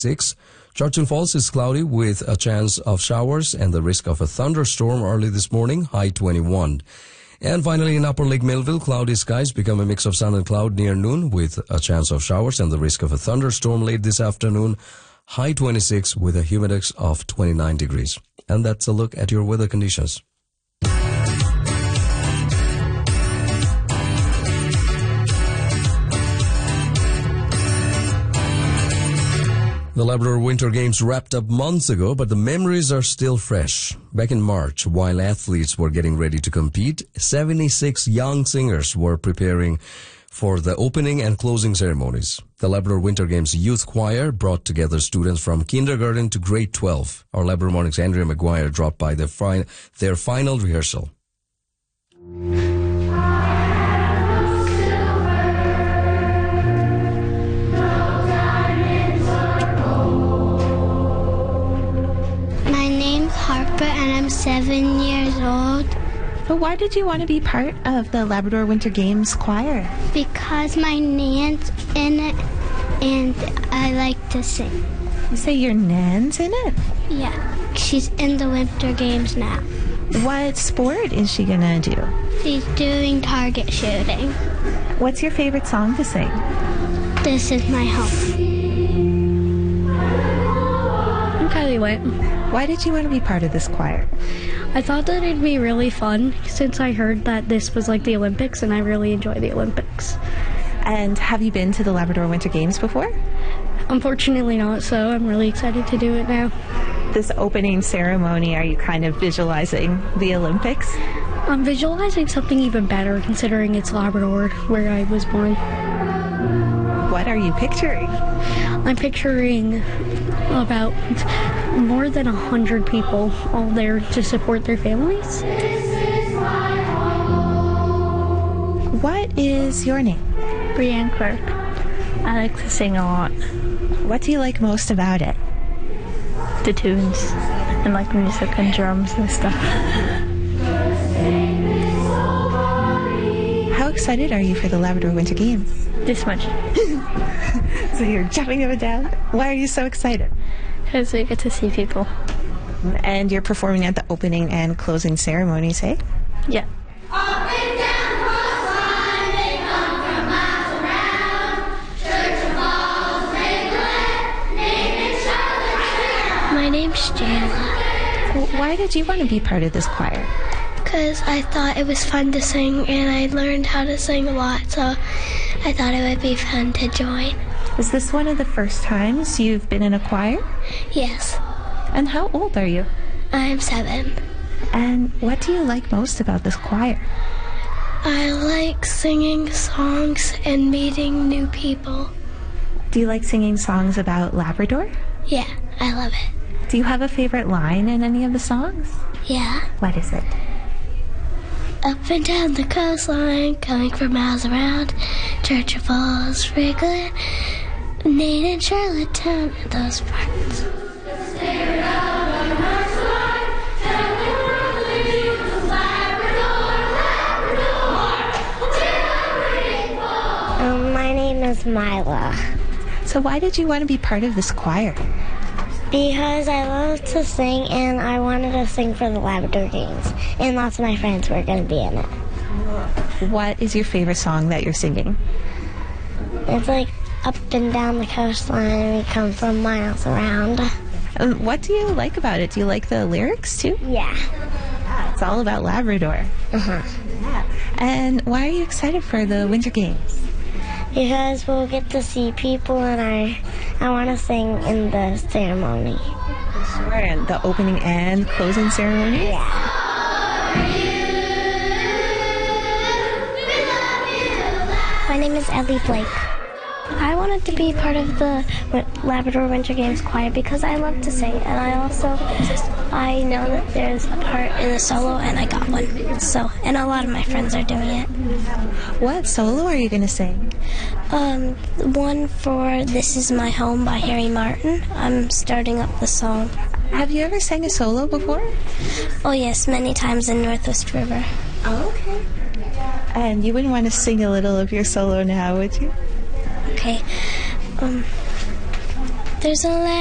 6. Churchill Falls is cloudy with a chance of showers and the risk of a thunderstorm early this morning, high 21. And finally, in Upper Lake Millville, cloudy skies become a mix of sun and cloud near noon with a chance of showers and the risk of a thunderstorm late this afternoon, high 26 with a humidex of 29 degrees. And that's a look at your weather conditions. The Labrador Winter Games wrapped up months ago, but the memories are still fresh. Back in March, while athletes were getting ready to compete, 76 young singers were preparing for the opening and closing ceremonies. The Labrador Winter Games Youth Choir brought together students from kindergarten to grade 12. Our Labrador Morning's Andrea McGuire dropped by their final rehearsal. Harper and I'm 7 years old. So why did you want to be part of the Labrador Winter Games choir? Because my nan's in it and I like to sing. You say your nan's in it? Yeah, she's in the Winter Games now. What sport is she gonna do? She's doing target shooting. What's your favorite song to sing? This Is My Home. I'm Kylie White. Why did you want to be part of this choir? I thought that it'd be really fun since I heard that this was like the Olympics, and I really enjoy the Olympics. And have you been to the Labrador Winter Games before? Unfortunately not, so I'm really excited to do it now. This opening ceremony, are you kind of visualizing the Olympics? I'm visualizing something even better considering it's Labrador, where I was born. What are you picturing? I'm picturing about more than 100 people all there to support their families. What is your name? Brianne Quirk. I like to sing a lot. What do you like most about it? The tunes and like music and drums and stuff. How excited are you for the Labrador Winter Games? This much. So you're jumping up and down. Why are you so excited? Because we get to see people. And you're performing at the opening and closing ceremonies, hey? Yeah. Up and down the coastline, they come from miles around. Churchill Falls, Ringgold, Nate and Charlottetown. My name's Jayla. Well, why did you want to be part of this choir? Because I thought it was fun to sing and I learned how to sing a lot, so I thought it would be fun to join. Is this one of the first times you've been in a choir? Yes. And how old are you? I'm 7. And what do you like most about this choir? I like singing songs and meeting new people. Do you like singing songs about Labrador? Yeah, I love it. Do you have a favorite line in any of the songs? Yeah. What is it? Up and down the coastline, coming for miles around, Churchill Falls, Ringgold, Nate and Charlottetown, those parts. My name is Mila. So why did you want to be part of this choir? Because I love to sing and I wanted to sing for the Labrador Games. And lots of my friends were going to be in it. What is your favorite song that you're singing? It's like up and down the coastline, we come from miles around. What do you like about it? Do you like the lyrics too? Yeah. It's all about Labrador. Uh-huh. Yeah. And why are you excited for the Winter Games? Because we'll get to see people and I want to sing in the ceremony. Sure, and the opening and closing ceremony? Yeah. My name is Ellie Blake. I wanted to be part of the Labrador Winter Games choir because I love to sing, and I know that there's a part in the solo, and I got one. So, and a lot of my friends are doing it. What solo are you going to sing? One for This Is My Home by Harry Martin. I'm starting up the song. Have you ever sang a solo before? Oh yes, many times in Northwest River. Oh, okay. And you wouldn't want to sing a little of your solo now, would you? Okay. There's a